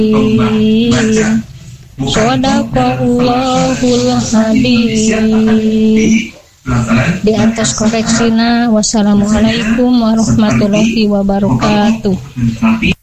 Shadaqallahul Adzim. Di atas koreksina. Wassalamualaikum warahmatullahi wabarakatuh.